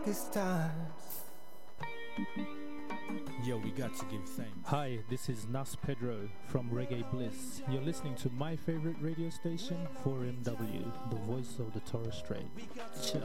this time. Yo, we got to give thanks. Hi, this is Nas Pedro from Reggae Bliss. You're listening to my favorite radio station, 4MW, the voice of the Torres Strait.